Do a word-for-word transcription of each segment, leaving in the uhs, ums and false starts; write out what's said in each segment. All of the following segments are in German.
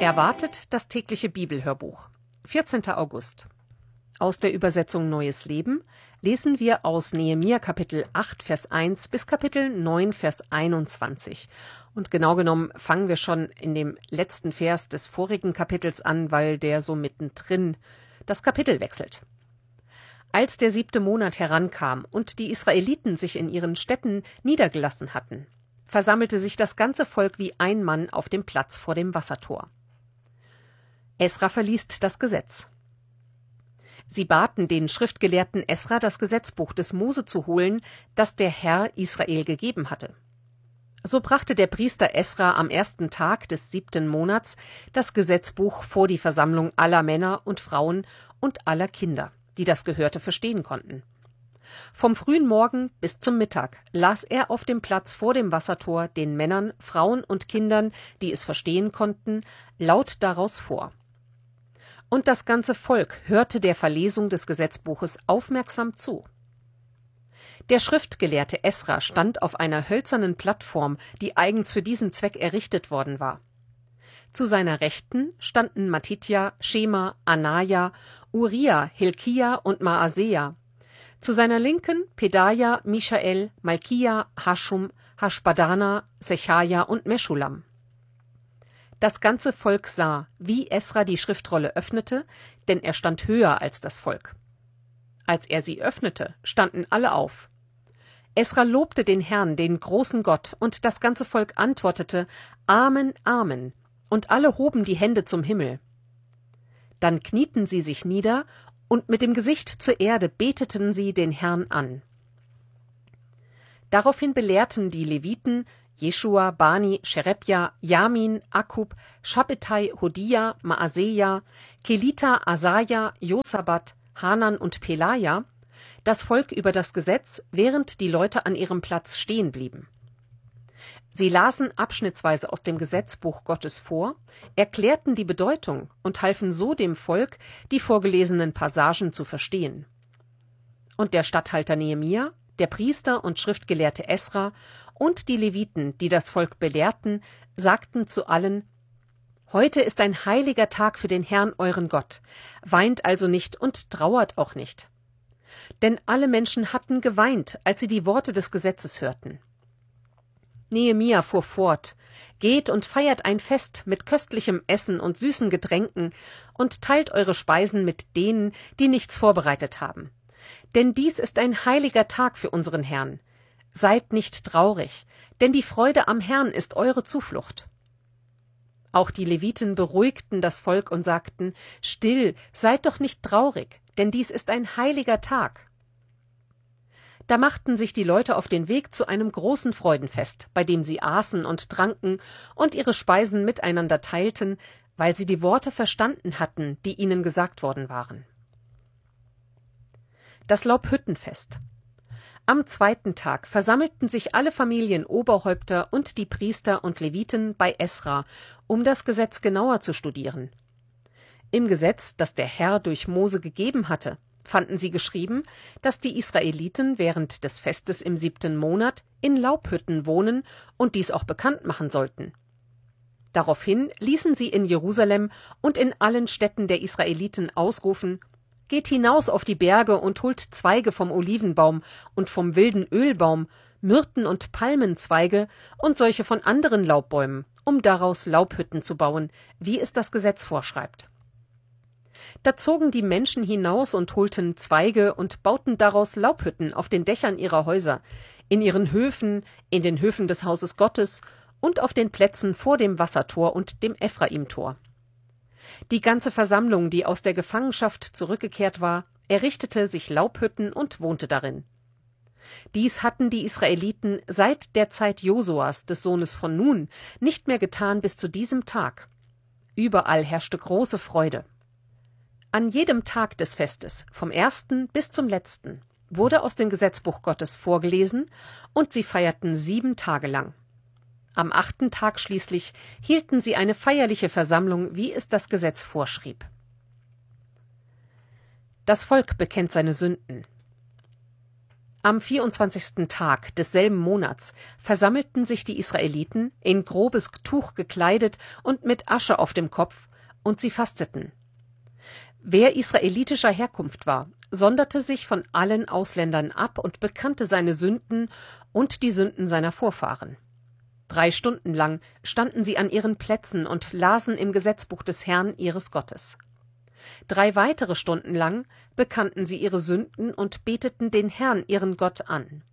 Erwartet das tägliche Bibelhörbuch. vierzehnter August. Aus der Übersetzung Neues Leben lesen wir aus Nehemia Kapitel acht, Vers eins bis Kapitel neun, Vers einundzwanzig. Und genau genommen fangen wir schon in dem letzten Vers des vorigen Kapitels an, weil der so mittendrin das Kapitel wechselt. Als der siebte Monat herankam und die Israeliten sich in ihren Städten niedergelassen hatten, versammelte sich das ganze Volk wie ein Mann auf dem Platz vor dem Wassertor. Esra verliest das Gesetz. Sie baten den Schriftgelehrten Esra, das Gesetzbuch des Mose zu holen, das der Herr Israel gegeben hatte. So brachte der Priester Esra am ersten Tag des siebten Monats das Gesetzbuch vor die Versammlung aller Männer und Frauen und aller Kinder, die das Gehörte verstehen konnten. Vom frühen Morgen bis zum Mittag las er auf dem Platz vor dem Wassertor den Männern, Frauen und Kindern, die es verstehen konnten, laut daraus vor. Und das ganze Volk hörte der Verlesung des Gesetzbuches aufmerksam zu. Der Schriftgelehrte Esra stand auf einer hölzernen Plattform, die eigens für diesen Zweck errichtet worden war. Zu seiner Rechten standen Mattitja, Schema, Anaja, Uriah, Hilkia und Maaseja. Zu seiner Linken Pedaja, Michael, Malkia, Haschum, Haschbadana, Sechaja und Meschulam. Das ganze Volk sah, wie Esra die Schriftrolle öffnete, denn er stand höher als das Volk. Als er sie öffnete, standen alle auf. Esra lobte den Herrn, den großen Gott, und das ganze Volk antwortete: Amen, Amen, und alle hoben die Hände zum Himmel. Dann knieten sie sich nieder, und mit dem Gesicht zur Erde beteten sie den Herrn an. Daraufhin belehrten die Leviten Jeschua, Bani, Sherebja, Jamin, Akkub, Schabbetai, Hodia, Maaseja, Kelita, Asaja, Josabat, Hanan und Pelaja das Volk über das Gesetz, während die Leute an ihrem Platz stehen blieben. Sie lasen abschnittsweise aus dem Gesetzbuch Gottes vor, erklärten die Bedeutung und halfen so dem Volk, die vorgelesenen Passagen zu verstehen. Und der Statthalter Nehemia, der Priester und Schriftgelehrte Esra und die Leviten, die das Volk belehrten, sagten zu allen: Heute ist ein heiliger Tag für den Herrn euren Gott, weint also nicht und trauert auch nicht. Denn alle Menschen hatten geweint, als sie die Worte des Gesetzes hörten. Nehemia fuhr fort: Geht und feiert ein Fest mit köstlichem Essen und süßen Getränken und teilt eure Speisen mit denen, die nichts vorbereitet haben. Denn dies ist ein heiliger Tag für unseren Herrn. Seid nicht traurig, denn die Freude am Herrn ist eure Zuflucht. Auch die Leviten beruhigten das Volk und sagten: Still, seid doch nicht traurig, denn dies ist ein heiliger Tag. Da machten sich die Leute auf den Weg zu einem großen Freudenfest, bei dem sie aßen und tranken und ihre Speisen miteinander teilten, weil sie die Worte verstanden hatten, die ihnen gesagt worden waren. Das Laubhüttenfest. Am zweiten Tag versammelten sich alle Familienoberhäupter und die Priester und Leviten bei Esra, um das Gesetz genauer zu studieren. Im Gesetz, das der Herr durch Mose gegeben hatte, fanden sie geschrieben, dass die Israeliten während des Festes im siebten Monat in Laubhütten wohnen und dies auch bekannt machen sollten. Daraufhin ließen sie in Jerusalem und in allen Städten der Israeliten ausrufen: Geht hinaus auf die Berge und holt Zweige vom Olivenbaum und vom wilden Ölbaum, Myrten und Palmenzweige und solche von anderen Laubbäumen, um daraus Laubhütten zu bauen, wie es das Gesetz vorschreibt. Da zogen die Menschen hinaus und holten Zweige und bauten daraus Laubhütten auf den Dächern ihrer Häuser, in ihren Höfen, in den Höfen des Hauses Gottes und auf den Plätzen vor dem Wassertor und dem Ephraimtor. Die ganze Versammlung, die aus der Gefangenschaft zurückgekehrt war, errichtete sich Laubhütten und wohnte darin. Dies hatten die Israeliten seit der Zeit Josuas, des Sohnes von Nun, nicht mehr getan bis zu diesem Tag. Überall herrschte große Freude. An jedem Tag des Festes, vom ersten bis zum letzten, wurde aus dem Gesetzbuch Gottes vorgelesen, und sie feierten sieben Tage lang. Am achten Tag schließlich hielten sie eine feierliche Versammlung, wie es das Gesetz vorschrieb. Das Volk bekennt seine Sünden. Am vierundzwanzigsten Tag desselben Monats versammelten sich die Israeliten, in grobes Tuch gekleidet und mit Asche auf dem Kopf, und sie fasteten. Wer israelitischer Herkunft war, sonderte sich von allen Ausländern ab und bekannte seine Sünden und die Sünden seiner Vorfahren. Drei Stunden lang standen sie an ihren Plätzen und lasen im Gesetzbuch des Herrn ihres Gottes. Drei weitere Stunden lang bekannten sie ihre Sünden und beteten den Herrn, ihren Gott, an.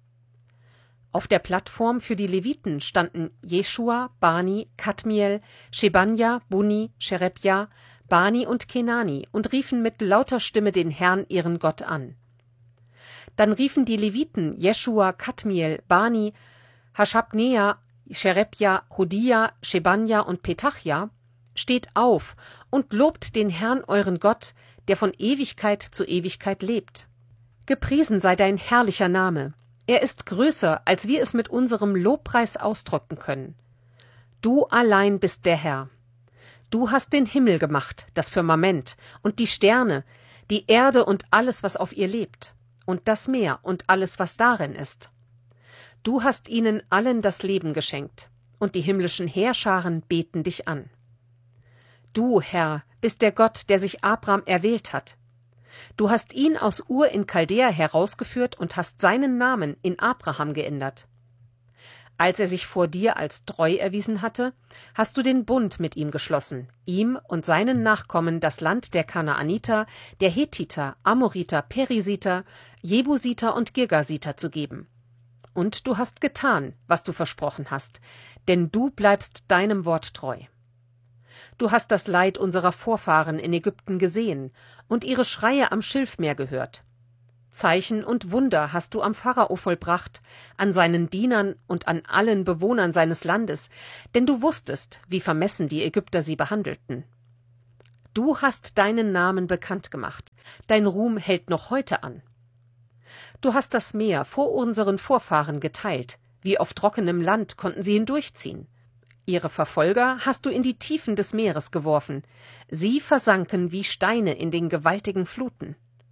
Auf der Plattform für die Leviten standen Jeschua, Bani, Kadmiel, Schebanja, Buni, Scherebja, Bani und Kenani und riefen mit lauter Stimme den Herrn, ihren Gott, an. Dann riefen die Leviten Jeschua, Kadmiel, Bani, Haschabnea, Scherebja, Hodia, Schebanja und Petachja: Steht auf und lobt den Herrn, euren Gott, der von Ewigkeit zu Ewigkeit lebt. Gepriesen sei dein herrlicher Name. Er ist größer, als wir es mit unserem Lobpreis ausdrücken können. Du allein bist der Herr. Du hast den Himmel gemacht, das Firmament, und die Sterne, die Erde und alles, was auf ihr lebt, und das Meer und alles, was darin ist. Du hast ihnen allen das Leben geschenkt, und die himmlischen Heerscharen beten dich an. Du, Herr, bist der Gott, der sich Abraham erwählt hat. Du hast ihn aus Ur in Chaldea herausgeführt und hast seinen Namen in Abraham geändert. Als er sich vor dir als treu erwiesen hatte, hast du den Bund mit ihm geschlossen, ihm und seinen Nachkommen das Land der Kanaaniter, der Hethiter, Amoriter, Perisiter, Jebusiter und Girgasiter zu geben. Und du hast getan, was du versprochen hast, denn du bleibst deinem Wort treu. Du hast das Leid unserer Vorfahren in Ägypten gesehen und ihre Schreie am Schilfmeer gehört. Zeichen und Wunder hast du am Pharao vollbracht, an seinen Dienern und an allen Bewohnern seines Landes, denn du wusstest, wie vermessen die Ägypter sie behandelten. Du hast deinen Namen bekannt gemacht, dein Ruhm hält noch heute an. Du hast das Meer vor unseren Vorfahren geteilt, wie auf trockenem Land konnten sie hindurchziehen. Ihre Verfolger hast du in die Tiefen des Meeres geworfen, sie versanken wie Steine in den gewaltigen Fluten.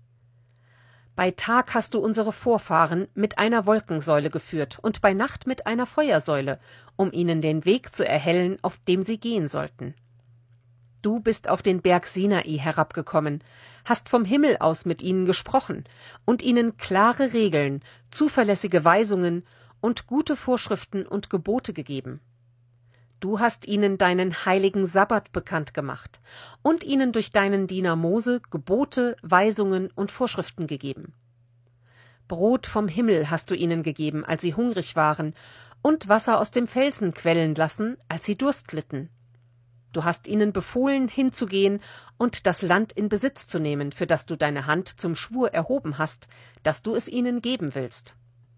Bei Tag hast du unsere Vorfahren mit einer Wolkensäule geführt und bei Nacht mit einer Feuersäule, um ihnen den Weg zu erhellen, auf dem sie gehen sollten. Du bist auf den Berg Sinai herabgekommen, hast vom Himmel aus mit ihnen gesprochen und ihnen klare Regeln, zuverlässige Weisungen und gute Vorschriften und Gebote gegeben. Du hast ihnen deinen heiligen Sabbat bekannt gemacht und ihnen durch deinen Diener Mose Gebote, Weisungen und Vorschriften gegeben. Brot vom Himmel hast du ihnen gegeben, als sie hungrig waren, und Wasser aus dem Felsen quellen lassen, als sie Durst litten. Du hast ihnen befohlen, hinzugehen und das Land in Besitz zu nehmen, für das du deine Hand zum Schwur erhoben hast, dass du es ihnen geben willst.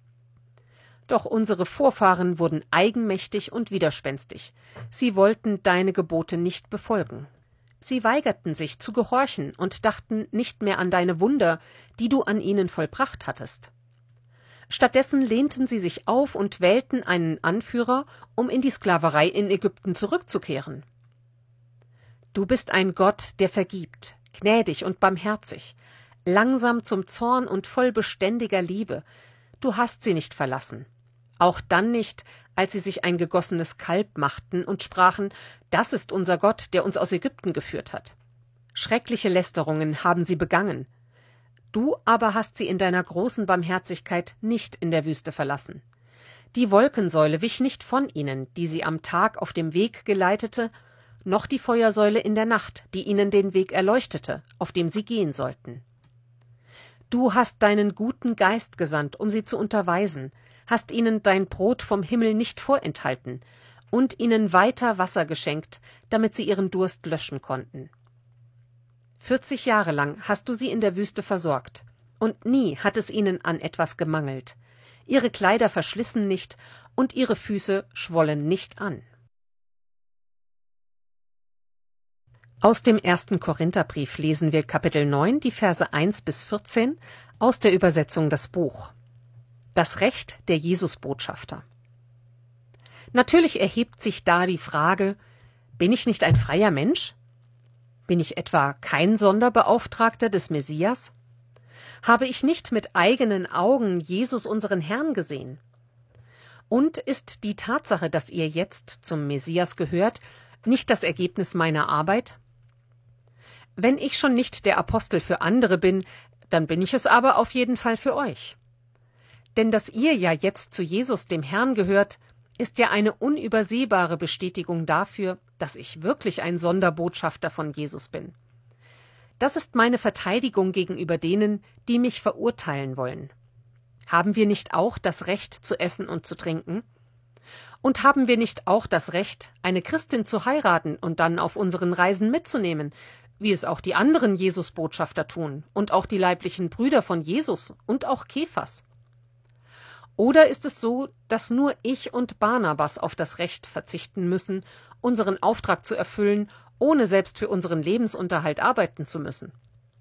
Doch unsere Vorfahren wurden eigenmächtig und widerspenstig. Sie wollten deine Gebote nicht befolgen. Sie weigerten sich zu gehorchen und dachten nicht mehr an deine Wunder, die du an ihnen vollbracht hattest. Stattdessen lehnten sie sich auf und wählten einen Anführer, um in die Sklaverei in Ägypten zurückzukehren. Du bist ein Gott, der vergibt, gnädig und barmherzig, langsam zum Zorn und voll beständiger Liebe. Du hast sie nicht verlassen. Auch dann nicht, als sie sich ein gegossenes Kalb machten und sprachen, das ist unser Gott, der uns aus Ägypten geführt hat. Schreckliche Lästerungen haben sie begangen. Du aber hast sie in deiner großen Barmherzigkeit nicht in der Wüste verlassen. Die Wolkensäule wich nicht von ihnen, die sie am Tag auf dem Weg geleitete, noch die Feuersäule in der Nacht, die ihnen den Weg erleuchtete, auf dem sie gehen sollten. Du hast deinen guten Geist gesandt, um sie zu unterweisen, hast ihnen dein Brot vom Himmel nicht vorenthalten und ihnen weiter Wasser geschenkt, damit sie ihren Durst löschen konnten. Vierzig Jahre lang hast du sie in der Wüste versorgt, und nie hat es ihnen an etwas gemangelt. Ihre Kleider verschlissen nicht, und ihre Füße schwollen nicht an. Aus dem ersten Korintherbrief lesen wir Kapitel neun, die Verse eins bis vierzehn, aus der Übersetzung Das Buch. Das Recht der Jesusbotschafter. Natürlich erhebt sich da die Frage, bin ich nicht ein freier Mensch? Bin ich etwa kein Sonderbeauftragter des Messias? Habe ich nicht mit eigenen Augen Jesus unseren Herrn gesehen? Und ist die Tatsache, dass ihr jetzt zum Messias gehört, nicht das Ergebnis meiner Arbeit? Wenn ich schon nicht der Apostel für andere bin, dann bin ich es aber auf jeden Fall für euch. Denn dass ihr ja jetzt zu Jesus, dem Herrn, gehört, ist ja eine unübersehbare Bestätigung dafür, dass ich wirklich ein Sonderbotschafter von Jesus bin. Das ist meine Verteidigung gegenüber denen, die mich verurteilen wollen. Haben wir nicht auch das Recht zu essen und zu trinken? Und haben wir nicht auch das Recht, eine Christin zu heiraten und dann auf unseren Reisen mitzunehmen, wie es auch die anderen Jesus-Botschafter tun und auch die leiblichen Brüder von Jesus und auch Kephas? Oder ist es so, dass nur ich und Barnabas auf das Recht verzichten müssen, unseren Auftrag zu erfüllen, ohne selbst für unseren Lebensunterhalt arbeiten zu müssen?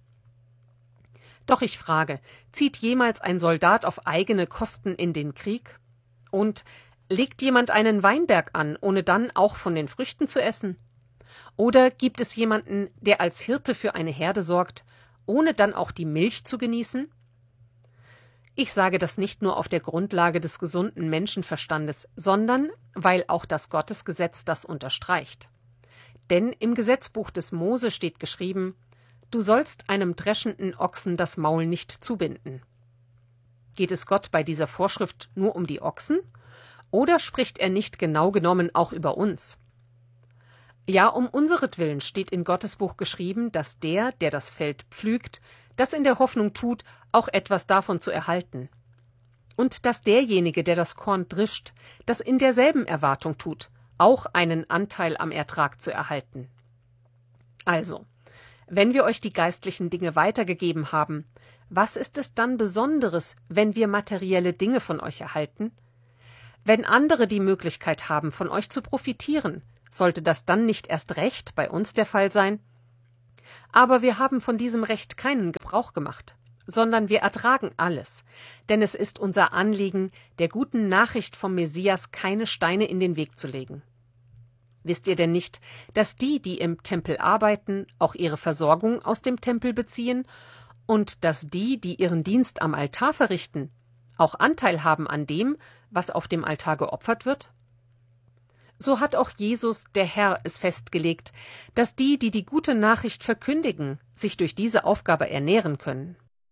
Doch ich frage, zieht jemals ein Soldat auf eigene Kosten in den Krieg? Und legt jemand einen Weinberg an, ohne dann auch von den Früchten zu essen? Oder gibt es jemanden, der als Hirte für eine Herde sorgt, ohne dann auch die Milch zu genießen? Ich sage das nicht nur auf der Grundlage des gesunden Menschenverstandes, sondern weil auch das Gottesgesetz das unterstreicht. Denn im Gesetzbuch des Mose steht geschrieben: Du sollst einem dreschenden Ochsen das Maul nicht zubinden. Geht es Gott bei dieser Vorschrift nur um die Ochsen? Oder spricht er nicht genau genommen auch über uns? Ja, um unseretwillen steht in Gottes Buch geschrieben, dass der, der das Feld pflügt, das in der Hoffnung tut, auch etwas davon zu erhalten. Und dass derjenige, der das Korn drischt, das in derselben Erwartung tut, auch einen Anteil am Ertrag zu erhalten. Also, wenn wir euch die geistlichen Dinge weitergegeben haben, was ist es dann Besonderes, wenn wir materielle Dinge von euch erhalten? Wenn andere die Möglichkeit haben, von euch zu profitieren, sollte das dann nicht erst recht bei uns der Fall sein? Aber wir haben von diesem Recht keinen Gebrauch gemacht, sondern wir ertragen alles, denn es ist unser Anliegen, der guten Nachricht vom Messias keine Steine in den Weg zu legen. Wisst ihr denn nicht, dass die, die im Tempel arbeiten, auch ihre Versorgung aus dem Tempel beziehen und dass die, die ihren Dienst am Altar verrichten, auch Anteil haben an dem, was auf dem Altar geopfert wird? So hat auch Jesus, der Herr, es festgelegt, dass die, die die gute Nachricht verkündigen, sich durch diese Aufgabe ernähren können.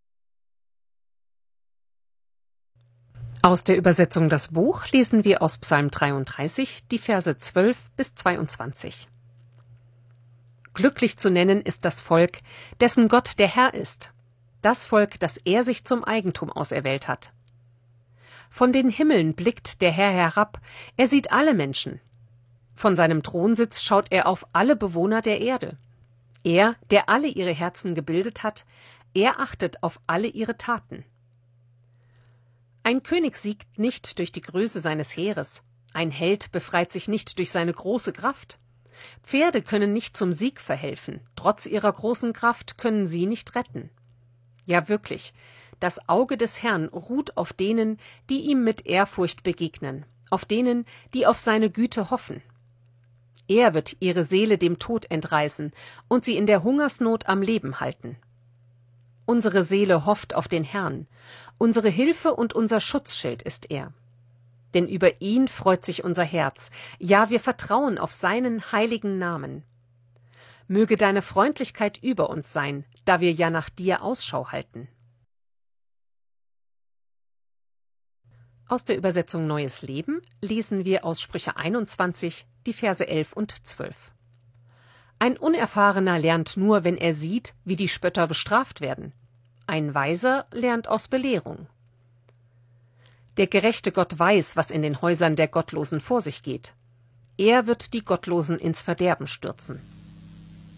Aus der Übersetzung Das Buch lesen wir aus Psalm dreiunddreißig die Verse zwölf bis zweiundzwanzig. Glücklich zu nennen ist das Volk, dessen Gott der Herr ist, das Volk, das er sich zum Eigentum auserwählt hat. Von den Himmeln blickt der Herr herab, er sieht alle Menschen. Von seinem Thronsitz schaut er auf alle Bewohner der Erde. Er, der alle ihre Herzen gebildet hat, er achtet auf alle ihre Taten. Ein König siegt nicht durch die Größe seines Heeres, ein Held befreit sich nicht durch seine große Kraft. Pferde können nicht zum Sieg verhelfen, trotz ihrer großen Kraft können sie nicht retten. Ja wirklich, das Auge des Herrn ruht auf denen, die ihm mit Ehrfurcht begegnen, auf denen, die auf seine Güte hoffen. Er wird ihre Seele dem Tod entreißen und sie in der Hungersnot am Leben halten. Unsere Seele hofft auf den Herrn, unsere Hilfe und unser Schutzschild ist er. Denn über ihn freut sich unser Herz, ja, wir vertrauen auf seinen heiligen Namen. Möge deine Freundlichkeit über uns sein, da wir ja nach dir Ausschau halten. Aus der Übersetzung Neues Leben lesen wir aus Sprüche einundzwanzig die Verse elf und zwölf. Ein Unerfahrener lernt nur, wenn er sieht, wie die Spötter bestraft werden. Ein Weiser lernt aus Belehrung. Der gerechte Gott weiß, was in den Häusern der Gottlosen vor sich geht. Er wird die Gottlosen ins Verderben stürzen.